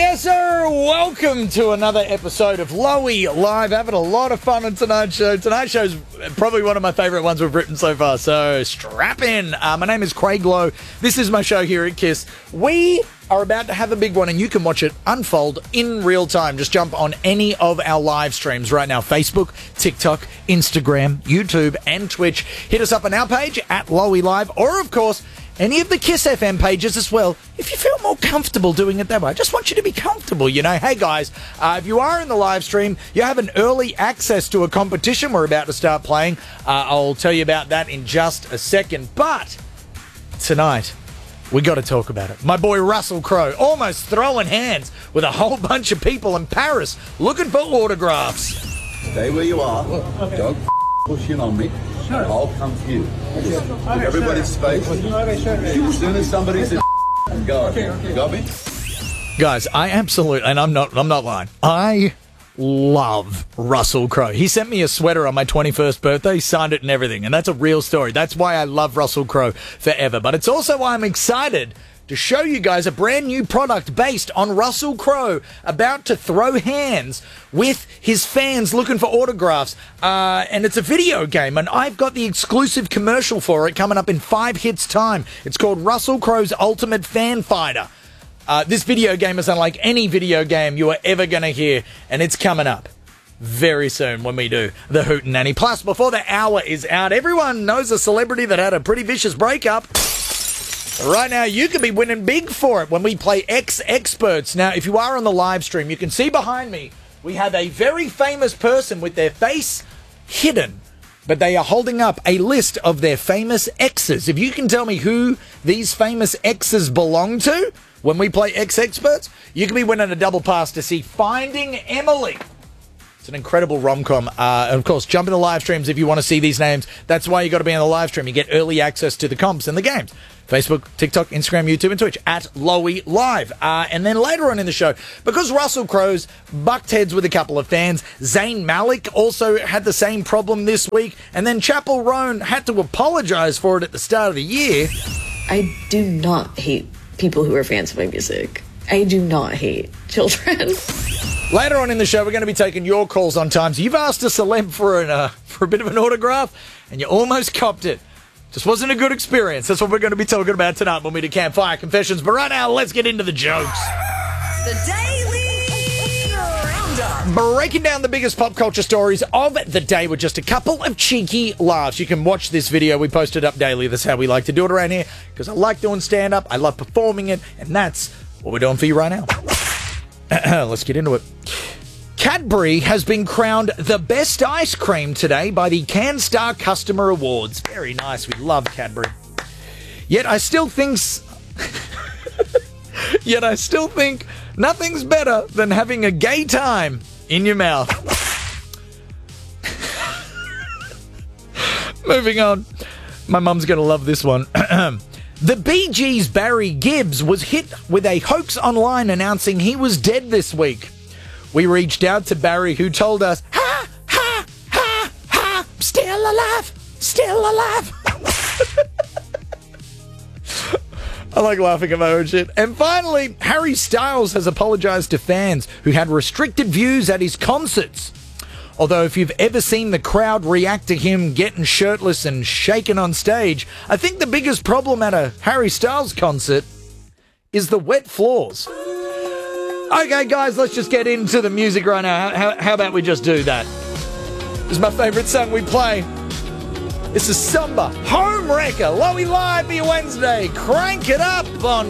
Yes, sir. Welcome to another episode of Lowy Live. Having a lot of fun on tonight's show. Tonight's show's probably one of my favourite ones we've written so far, so strap in. My name is Craig Lowe. This is my show here at KISS. We are about to have a big one, and you can watch it unfold in real time. Just jump on any of our live streams right now. Facebook, TikTok, Instagram, YouTube, and Twitch. Hit us up on our page at Lowy Live, or, of course, any of the KISS FM pages as well, if you feel more comfortable doing it that way. I just want you to be comfortable, you know. Hey, guys, if you are in the live stream, you have an early access to a competition we're about to start playing. I'll tell you about that in just a second. But tonight, we got to talk about it. My boy Russell Crowe almost throwing hands with a whole bunch of people in Paris looking for autographs. Stay where you are. Don't push in on me. I'll come to you. Give everybody space. As soon as somebody says go. You got me? Guys, I absolutely, and I'm not lying, I love Russell Crowe. He sent me a sweater on my 21st birthday. He signed it and everything, and that's a real story. That's why I love Russell Crowe forever. But it's also why I'm excited to show you guys a brand new product based on Russell Crowe about to throw hands with his fans looking for autographs. And it's a video game, and I've got the exclusive commercial for it coming up in 5 hits time. It's called Russell Crowe's Ultimate Fan Fighter. This video game is unlike any video game you are ever going to hear, and it's coming up very soon when we do the Hootenanny. Plus, before the hour is out, everyone knows a celebrity that had a pretty vicious breakup. Right now, you could be winning big for it when we play X Experts. Now, if you are on the live stream, you can see behind me, we have a very famous person with their face hidden, but they are holding up a list of their famous exes. If you can tell me who these famous exes belong to when we play X Experts, you could be winning a double pass to see Finding Emily. It's an incredible rom-com. Of course, jump in the live streams if you want to see these names. That's why you got to be on the live stream. You get early access to the comps and the games. Facebook, TikTok, Instagram, YouTube, and Twitch at Lowy Live. And then later on in the show, because Russell Crowe's bucked heads with a couple of fans, Zayn Malik also had the same problem this week, and then Chappell Roan had to apologise for it at the start of the year. I do not hate people who are fans of my music. I do not hate children. Later on in the show, we're going to be taking your calls on times. You've asked a celeb for a bit of an autograph, and you almost copped it. Just wasn't a good experience. That's what we're going to be talking about tonight when we do Campfire Confessions. But right now, let's get into the jokes. The Daily Roundup. Breaking down the biggest pop culture stories of the day with just a couple of cheeky laughs. You can watch this video. We post it up daily. That's how we like to do it around here, because I like doing stand-up. I love performing it, and that's what we're doing for you right now. Let's get into it. Cadbury has been crowned the best ice cream today by the CanStar Customer Awards. Very nice. We love Cadbury. Yet I still think nothing's better than having a gay time in your mouth. Moving on. My mum's going to love this one. The Bee Gees' Barry Gibbs was hit with a hoax online announcing he was dead this week. We reached out to Barry, who told us, ha, ha, ha, ha, still alive, still alive. I like laughing at my own shit. And finally, Harry Styles has apologised to fans who had restricted views at his concerts. Although if you've ever seen the crowd react to him getting shirtless and shaking on stage, I think the biggest problem at a Harry Styles concert is the wet floors. Okay, guys, let's just get into the music right now. How about we just do that? This is my favourite song we play. This is Samba, Home Wrecker, Lowy Live for your Wednesday. Crank it up on